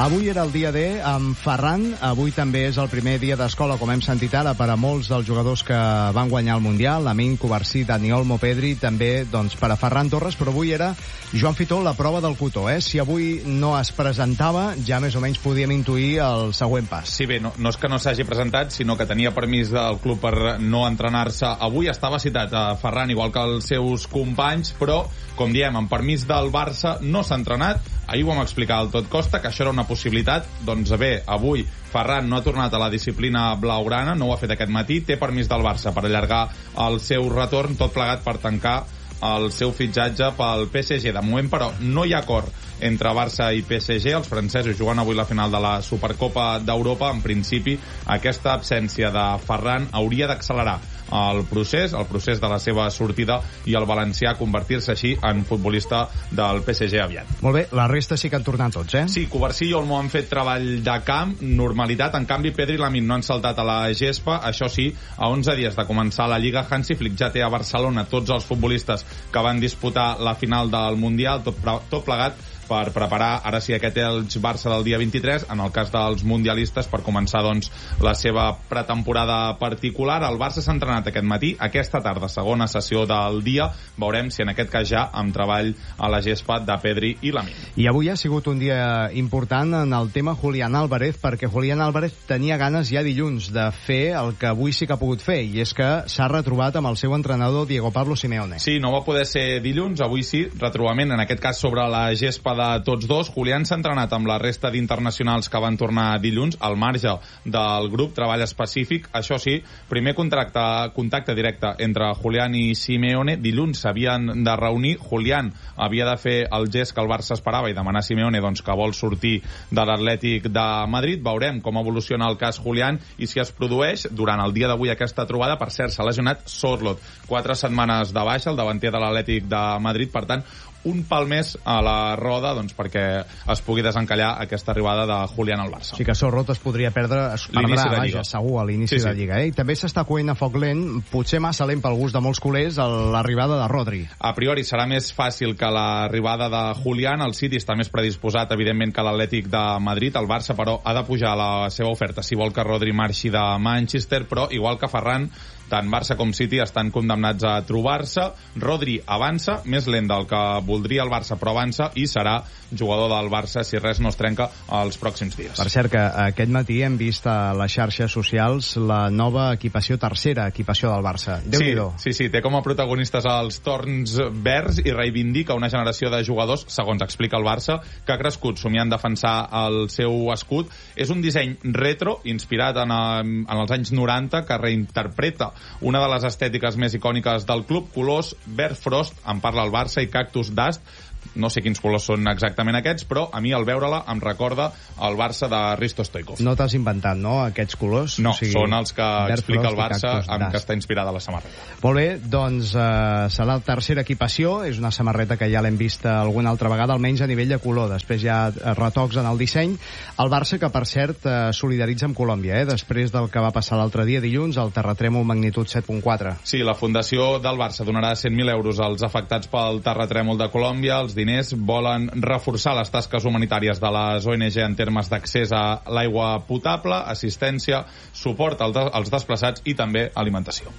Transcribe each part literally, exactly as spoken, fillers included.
Avui era el dia D amb Ferran. Avui també és el primer dia d'escola, com hem sentit ara, per a molts dels jugadors que van guanyar el Mundial, Lamine, Covarsí, Dani Olmo, Pedri, també doncs, per a Ferran Torres, però avui era, Joan Fitó, la prova del cotó. Eh? Si avui no es presentava, ja més o menys podíem intuir el següent pas. Sí, bé, no, no és que no s'hagi presentat, sinó que tenia permís del club per no entrenar-se. Avui estava citat a Ferran, igual que els seus companys, però, com diem, amb permís del Barça, no s'ha entrenat. Ahir ho vam explicar al Tot Costa, que això era una possibilitat. Doncs bé, avui Ferran no ha tornat a la disciplina blaugrana, no ho ha fet aquest matí, té permís del Barça per allargar el seu retorn, tot plegat per tancar el seu fitxatge pel P S G. De moment, però, no hi ha acord entre Barça i P S G. Els francesos juguen avui la final de la Supercopa d'Europa. En principi, aquesta absència de Ferran hauria d'accelerar el procés, el procés de la seva sortida i el valencià convertir-se així en futbolista del P S G aviat. Molt bé, la resta sí que han tornat tots, eh? Sí, Covarsí i Olmo han fet treball de camp, normalitat. En canvi, Pedri i Lamine no han saltat a la gespa. Això sí, a onze dies de començar la Lliga, Hansi Flick ja té a Barcelona tots els futbolistes que van disputar la final del Mundial, tot, tot plegat per preparar, ara sí, aquest Elx-Barça del dia vint-i-tres, en el cas dels mundialistes, per començar, doncs, la seva pretemporada particular. El Barça s'ha entrenat aquest matí, aquesta tarda, segona sessió del dia. Veurem si en aquest cas ja amb treball a la gespa de Pedri i Lamine. I avui ha sigut un dia important en el tema Julián Álvarez, perquè Julián Álvarez tenia ganes ja dilluns de fer el que avui sí que ha pogut fer, i és que s'ha retrobat amb el seu entrenador Diego Pablo Simeone. Sí, no va poder ser dilluns, avui sí, retrobament, en aquest cas sobre la gespa de tots dos. Julián s'ha entrenat amb la resta d'internacionals que van tornar dilluns, al marge del grup treball específic. Això sí, primer contracte, contacte directe entre Julián i Simeone. Dilluns s'havien de reunir. Julián havia de fer el gest que el Barça esperava i demanar a Simeone doncs, que vol sortir de l'Atlètic de Madrid. Veurem com evoluciona el cas Julián i si es produeix durant el dia d'avui aquesta trobada. Per cert, s'ha lesionat Sorloth, quatre setmanes de baixa, el davanter de l'Atlètic de Madrid. Per tant, un pal més a la roda doncs, perquè es pugui desencallar aquesta arribada de Julián al Barça. Sí que Sorloth es podria perdre, es perdrà, de vaja, segur, a l'inici sí, sí. de Lliga. Eh? I també s'està coent a foc lent, potser massa lent pel gust de molts culers, l'arribada de Rodri. A priori serà més fàcil que l'arribada de Julián. El City està més predisposat, evidentment, que l'Atlètic de Madrid. El Barça, però, ha de pujar la seva oferta si vol que Rodri marxi de Manchester, però, igual que Ferran, tant Barça com City estan condemnats a trobar-se. Rodri avança, més lent del que voldria el Barça, però avança i serà jugador del Barça si res no es trenca els pròxims dies. Per cert, que aquest matí hem vist a les xarxes socials la nova equipació, tercera equipació del Barça. Déu-n'hi-do. Sí, sí, sí, té com a protagonistes els torns verds i reivindica una generació de jugadors, segons explica el Barça, que ha crescut somiant defensar el seu escut. És un disseny retro, inspirat en, en els anys noranta, que reinterpreta una de les estètiques més icòniques del club, colors verd frost, en parla el Barça, i cactus dust. No sé quins colors són exactament aquests, però a mi al veure-la em recorda el Barça de Risto Stoichkov. No t'has inventat, no, aquests colors? No, o sigui, són els que explica el Barça amb què està inspirada la samarreta. Molt bé, doncs eh, serà la tercera equipació, és una samarreta que ja l'hem vista alguna altra vegada, almenys a nivell de color, després hi ha retocs en el disseny. El Barça, que per cert eh, solidaritza amb Colòmbia, eh, després del que va passar l'altre dia dilluns, el terratrèmol magnitud set punt quatre. Sí, la Fundació del Barça donarà cent mil euros als afectats pel terratrèmol de Colòmbia. Els diners volen reforçar les tasques humanitàries de les O N G en termes d'accés a l'aigua potable, assistència, suport als desplaçats i també alimentació.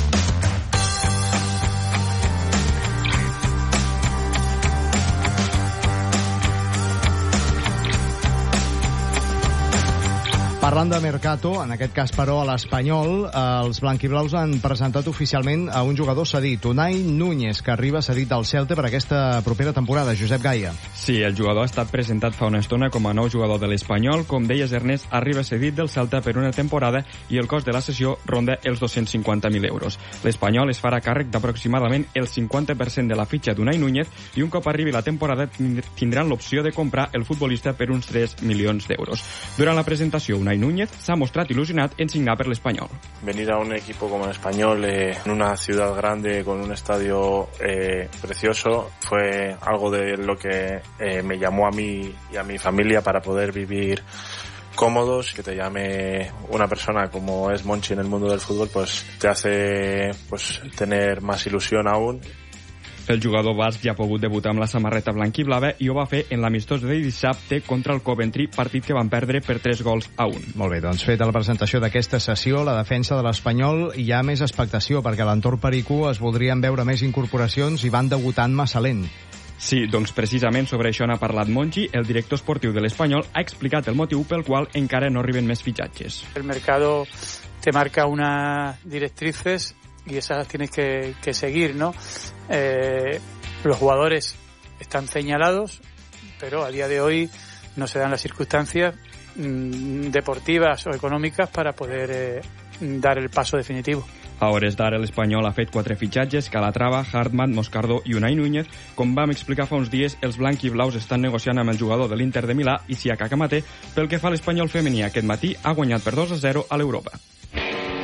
Parlant de Mercato, en aquest cas, però, a l'Espanyol, els blanquiblaus han presentat oficialment a un jugador cedit, Unai Núñez, que arriba cedit del Celta per aquesta propera temporada. Josep Gaia. Sí, el jugador ha estat presentat fa una estona com a nou jugador de l'Espanyol. Com deies, Ernest, arriba cedit del Celta per una temporada i el cost de la cessió ronda els dos-cents cinquanta mil euros. L'Espanyol es farà càrrec d'aproximadament el cinquanta per cent de la fitxa d'Unai Núñez i un cop arribi la temporada tindran l'opció de comprar el futbolista per uns tres milions d'euros. Durant la presentació, Unai Núñez s'ha mostrat il·lusionat en signar per l'Espanyol. Venir a un equipo como el Español, eh, en una ciudad grande, con un estadio eh, precioso, fue algo de lo que eh, me llamó a mí y a mi familia para poder vivir cómodos. Que te llame una persona como es Monchi en el mundo del fútbol, pues te hace pues tener más ilusión aún. El jugador basc ja ha pogut debutar amb la samarreta blanquiblava i ho va fer en l'amistós de dissabte contra el Coventry, partit que van perdre per tres gols a un. Molt bé, doncs feta la presentació d'aquesta sessió, la defensa de l'Espanyol, hi ha més expectació, perquè a l'entorn pericú es voldrien veure més incorporacions i van debutant massa lent. Sí, doncs precisament sobre això n'ha parlat Monchi. El director esportiu de l'Espanyol ha explicat el motiu pel qual encara no arriben més fitxatges. El mercado te marca unas directrices y esas las tienes que, que seguir, ¿no? Eh, los jugadores están señalados, pero a día de hoy no se dan las circunstancias mmm, deportivas o económicas para poder eh, dar el paso definitivo. A hores d'ara l'Espanyol ha fet quatre fitxatges: Calatrava, Hartman, Moscardo i Unai Núñez. Com vam explicar fa uns dies, els blancs i blaus estan negociant amb el jugador de l'Inter de Milà, Isiaka Kamate. Pel que fa a l'Espanyol femení, aquest matí ha guanyat per dos a zero a l'Europa.